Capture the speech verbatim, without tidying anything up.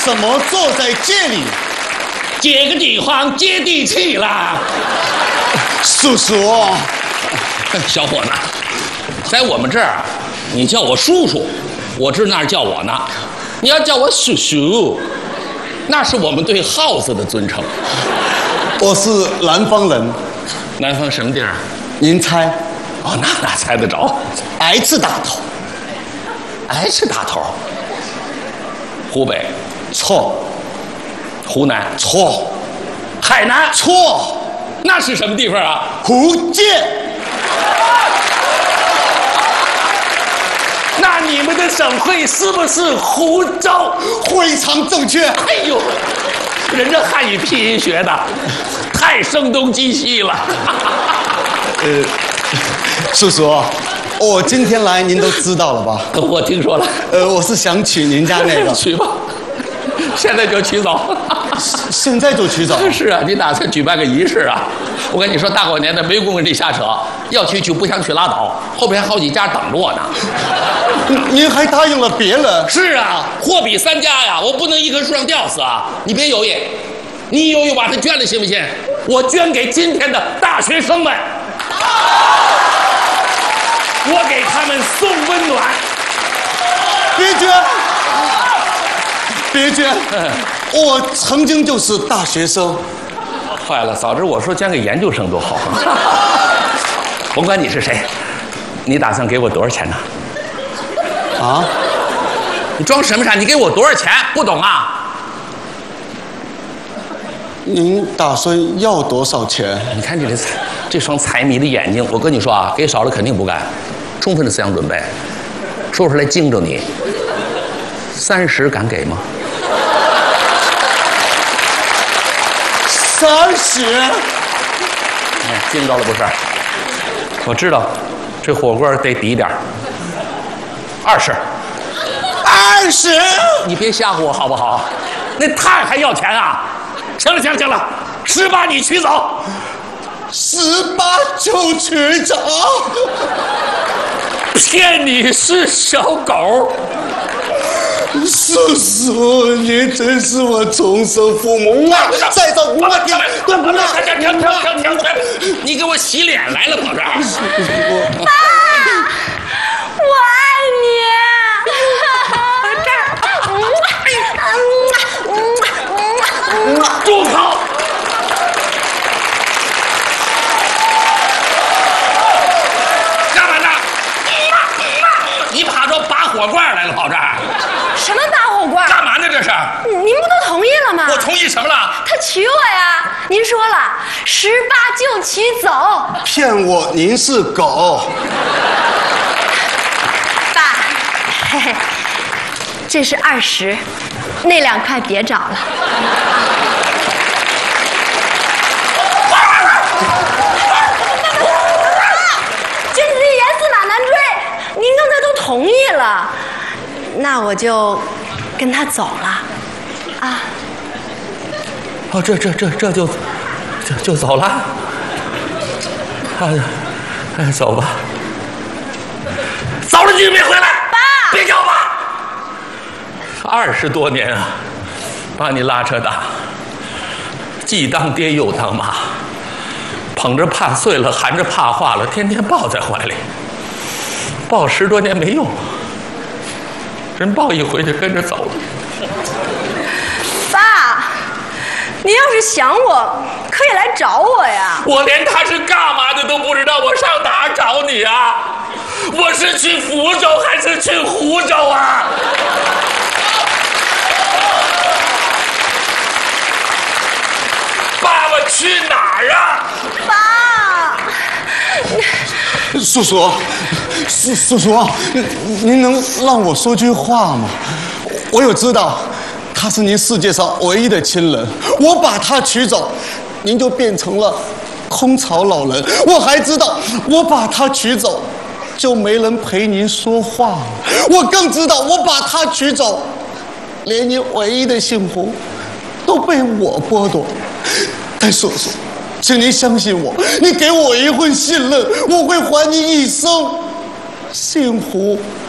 什么坐在这里？ 这个地方接地气啦。 叔叔， 小伙子，在我们这儿，你叫我叔叔，我知那儿叫我呢。你要叫我叔叔，那是我们对耗子的尊称。 我是南方人。 南方什么地儿？ 您猜？ 哦，那哪猜得着？ 挨次打头。 挨次打头。湖北错。 湖南错。 海南错。 那是什么地方啊？ 福建。 那你们的省会是不是湖州？ 非常正确。 哎呦，人家汉语拼音学的太声东击西了。 呃，叔叔，我今天来您都知道了吧？ 我听说了。 呃，我是想娶您家那个。 娶吧，现在就娶走。 现在就娶走？ 是啊，你打算举办个仪式啊？我跟你说，大过年的没工夫你瞎扯，要娶娶不想娶拉倒，后边还好几家等着我呢。 您还答应了别人？ 是啊，货比三家呀，我不能一棵树上吊死啊！你别犹豫，你犹豫把它捐了行不行？我捐给今天的大学生们，我给他们送温暖。 别捐，别捐！我曾经就是大学生。 坏了，早知我说捐给研究生多好。甭管你是谁，你打算给我多少钱呢？ 啊？ 你装什么傻？你给我多少钱？不懂啊？ 您打算要多少钱？ 你看你这这双财迷的眼睛，我跟你说啊，给少了肯定不干，充分的思想准备，说出来惊着你。三十敢给吗？ 三十？ 哎，惊着了不是？我知道，这火锅得抵点二十。 二十？ 你别吓唬我好不好？那碳还要钱啊？行了行了行了，十八你取走。 十八就取走？ 骗你是小狗。 叔叔，您真是我重生父母啊！再走五万天，对不对？ 停停停停停停！你给我洗脸来了，跑这儿！ 爸，我爱你。这儿， 住口！干嘛呢？你爬着拔火罐来了，跑这儿！ 什么拔火罐？ 干嘛呢？这是？ 您不都同意了吗？ 我同意什么了？ 他娶我呀！您说了，十八就娶走。 骗我，您是狗。 爸，嘿嘿，这是二十，那两块别找了。君子一言，驷马难追。您刚才都同意了，那我就跟他走了，啊。 哦，这这这这就就就走了。哎，哎，走吧。走了你就别回来， 爸， 别叫爸。二十多年啊，把你拉扯大，既当爹又当妈，捧着怕碎了，含着怕化了，天天抱在怀里，抱十多年没用，人抱一回就跟着走了。 爸，您要是想我，可以来找我呀。 我连他是干嘛的都不知道，我上哪儿找你啊？我是去福州还是去湖州啊？爸爸去哪儿啊？ 爸， 叔叔，叔叔叔，您能让我说句话吗？我有知道，他是您世界上唯一的亲人，我把他娶走，您就变成了空巢老人。我还知道，我把他娶走，就没人陪您说话了。我更知道，我把他娶走，连您唯一的幸福都被我剥夺。但叔叔，请您相信我，你给我一份信任，我会还你一生幸福